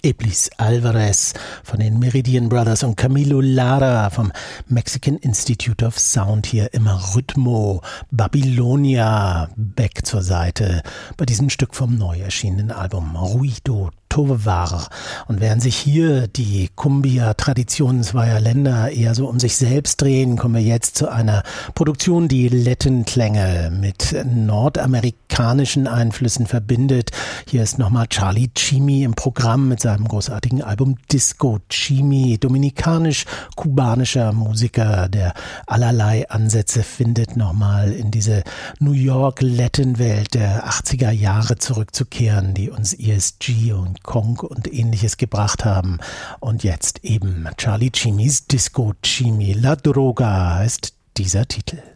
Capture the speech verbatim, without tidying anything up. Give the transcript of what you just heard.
Eblis Alvarez von den Meridian Brothers und Camilo Lara vom Mexican Institute of Sound hier im Rhythmo. Babylonia, back zur Seite bei diesem Stück vom neu erschienenen Album Ruido Tovar. Und während sich hier die Cumbia-Traditionen zweier Länder eher so um sich selbst drehen, kommen wir jetzt zu einer Produktion, die Latin-Klänge mit nordamerikanischen Einflüssen verbindet. Hier ist nochmal Charlie Chimi im Programm mit seinem großartigen Album Disco Chimi, dominikanisch-kubanischer Musiker, der allerlei Ansätze findet, nochmal in diese New York-Latin-Welt der achtziger Jahre zurückzukehren, die uns E S G und Kong und Ähnliches gebracht haben. Und jetzt eben Charlie Chimis Disco Chimi. La Droga heißt dieser Titel.